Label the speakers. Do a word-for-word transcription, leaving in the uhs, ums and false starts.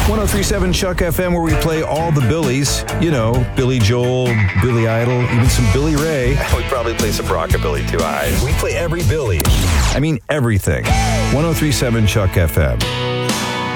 Speaker 1: one oh three point seven Chuck F M, where we play all the Billies. You know, Billy Joel, Billy Idol, even some Billy Ray.
Speaker 2: We probably play some rockabilly too. I. We play every Billy.
Speaker 1: I mean, everything. one oh three point seven Chuck F M.